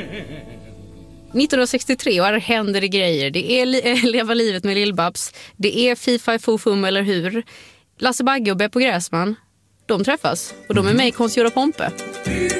1963 och här händer det grejer. Det är Leva livet med Lill-Babs. Det är Fy-Fi Fo-Fum eller hur? Lasse Bagge och Beppo Gräsman, de träffas och de är med i Konstgjorda Pompe.